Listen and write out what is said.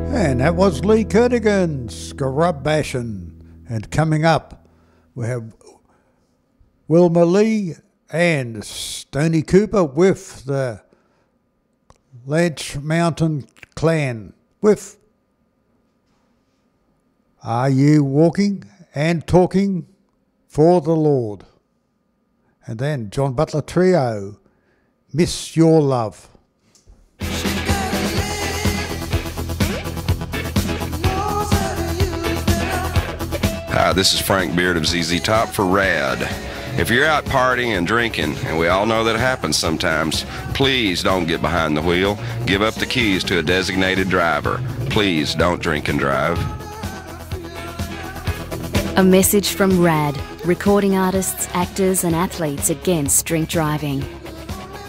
And that was Lee Kernigan, Scrub Bashin'. And coming up, we have Wilma Lee and Stoney Cooper with the Lynch Mountain Clan with Are You Walking and Talking for the Lord? And then John Butler Trio, Miss Your Love. Hi, this is Frank Beard of ZZ Top for RAD. If you're out partying and drinking, and we all know that happens sometimes, please don't get behind the wheel. Give up the keys to a designated driver. Please don't drink and drive. A message from RAD, recording artists, actors and athletes against drink driving.